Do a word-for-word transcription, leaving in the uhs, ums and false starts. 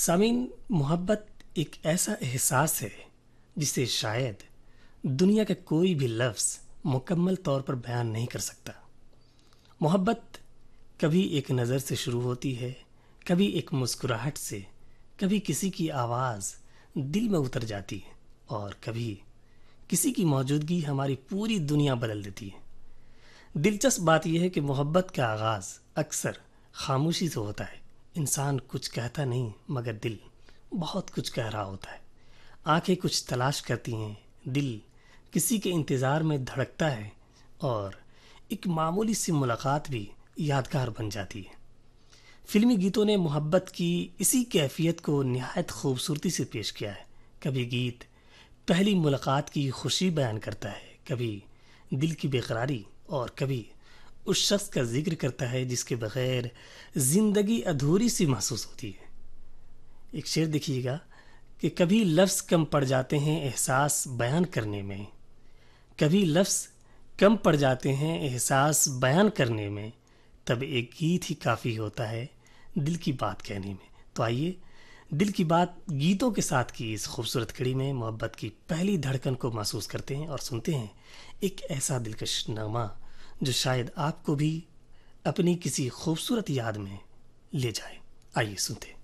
سامعین، محبت ایک ایسا احساس ہے جسے شاید دنیا کا کوئی بھی لفظ مکمل طور پر بیان نہیں کر سکتا۔ محبت کبھی ایک نظر سے شروع ہوتی ہے، کبھی ایک مسکراہٹ سے، کبھی کسی کی آواز دل میں اتر جاتی ہے، اور کبھی کسی کی موجودگی ہماری پوری دنیا بدل دیتی ہے۔ دلچسپ بات یہ ہے کہ محبت کا آغاز اکثر خاموشی سے ہوتا ہے۔ انسان کچھ کہتا نہیں مگر دل بہت کچھ کہہ رہا ہوتا ہے۔ آنکھیں کچھ تلاش کرتی ہیں، دل کسی کے انتظار میں دھڑکتا ہے، اور ایک معمولی سی ملاقات بھی یادگار بن جاتی ہے۔ فلمی گیتوں نے محبت کی اسی کیفیت کو نہایت خوبصورتی سے پیش کیا ہے۔ کبھی گیت پہلی ملاقات کی خوشی بیان کرتا ہے، کبھی دل کی بےقراری، اور کبھی اس شخص کا ذکر کرتا ہے جس کے بغیر زندگی ادھوری سی محسوس ہوتی ہے۔ ایک شعر دیکھیے گا کہ کبھی لفظ کم پڑ جاتے ہیں احساس بیان کرنے میں، کبھی لفظ کم پڑ جاتے ہیں احساس بیان کرنے میں، تب ایک گیت ہی کافی ہوتا ہے دل کی بات کہنے میں۔ تو آئیے دل کی بات گیتوں کے ساتھ کی اس خوبصورت کڑی میں محبت کی پہلی دھڑکن کو محسوس کرتے ہیں اور سنتے ہیں ایک ایسا دلکش نغمہ جو شاید آپ کو بھی اپنی کسی خوبصورت یاد میں لے جائے۔ آئیے سنتے ہیں۔